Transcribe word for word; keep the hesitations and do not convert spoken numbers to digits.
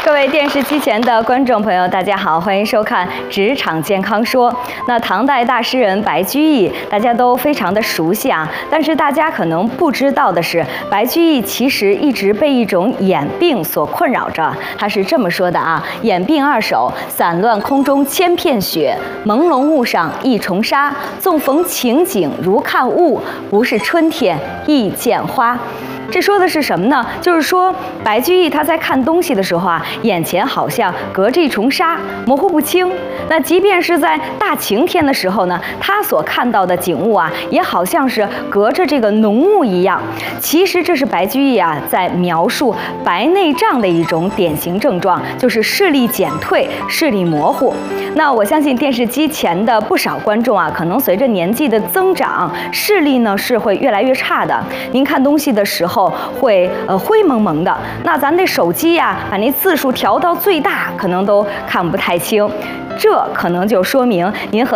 各位电视机前的观众朋友，大家好，欢迎收看《职场健康说》。那唐代大诗人白居易，大家都非常的熟悉啊。但是大家可能不知道的是，白居易其实一直被一种眼病所困扰着。他是这么说的啊：眼病二手，散乱空中千片雪，朦胧雾上一重纱。纵逢情景如看雾，不是春天亦见花。这说的是什么呢？就是说白居易他在看东西的时候啊，眼前好像隔着一重纱，模糊不清。那即便是在大晴天的时候呢，他所看到的景物啊，也好像是隔着这个浓雾一样。其实这是白居易啊在描述白内障的一种典型症状，就是视力减退、视力模糊。那我相信电视机前的不少观众啊，可能随着年纪的增长，视力呢是会越来越差的。您看东西的时候会呃灰蒙蒙的，那咱这手机呀、啊，把那字数调到最大，可能都看不太清。这可能就说明您和